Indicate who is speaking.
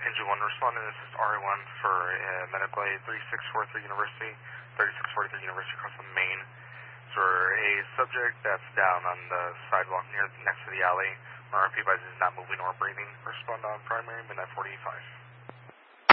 Speaker 1: Engine 1 responding, this is RA1 for medical aid 3643 University, 3643 University across the main. For a subject that's down on the sidewalk next to the alley, RP advises is not moving or breathing. Respond on primary, midnight 45.